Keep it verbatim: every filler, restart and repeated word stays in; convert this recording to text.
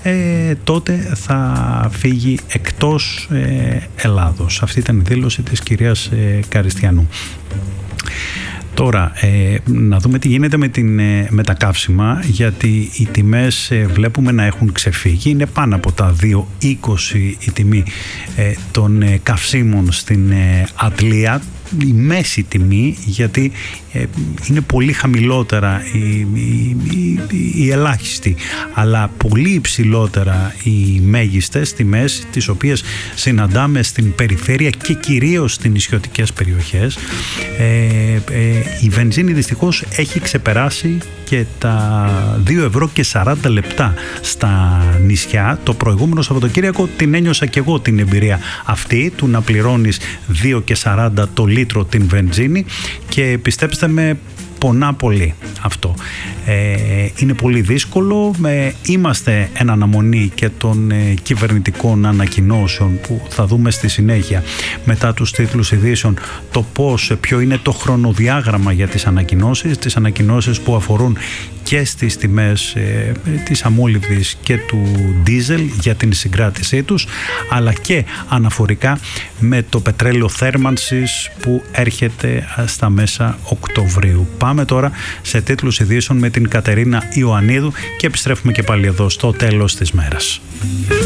ε, τότε θα φύγει εκτός ε, Ελλάδος. Αυτή ήταν η δήλωση της κυρίας ε, Καριστιανού. Τώρα, ε, να δούμε τι γίνεται με, την, ε, με τα καύσιμα, γιατί οι τιμές ε, βλέπουμε να έχουν ξεφύγει. Είναι πάνω από τα δύο είκοσι η τιμή ε, των ε, καυσίμων στην ε, Αντλία, η μέση τιμή, γιατί ε, είναι πολύ χαμηλότερα η, η, η, η ελάχιστη, αλλά πολύ υψηλότερα οι μέγιστες τιμές, τις οποίες συναντάμε στην περιφέρεια και κυρίως στις νησιωτικές περιοχές. Ε, ε, η βενζίνη δυστυχώς έχει ξεπεράσει και τα δύο ευρώ και σαράντα λεπτά στα νησιά. Το προηγούμενο Σαββατοκύριακο την ένιωσα και εγώ την εμπειρία αυτή, του να πληρώνεις δύο και σαράντα το λίτρο την βενζίνη, και πιστέψτε με, πονά πολύ αυτό. Ε, είναι πολύ δύσκολο. Ε, είμαστε εν αναμονή και των ε, κυβερνητικών ανακοινώσεων που θα δούμε στη συνέχεια μετά τους τίτλους ειδήσεων, το πώς, ποιο είναι το χρονοδιάγραμμα για τις ανακοινώσεις, τις ανακοινώσεις που αφορούν και στις τιμές ε, της αμόλυβδης και του ντίζελ για την συγκράτησή τους, αλλά και αναφορικά με το πετρέλαιο θέρμανσης που έρχεται στα μέσα Οκτωβρίου. Πάμε τώρα σε τίτλους ειδήσεων με την Κατερίνα Ιωαννίδου και επιστρέφουμε και πάλι εδώ στο τέλος της μέρας.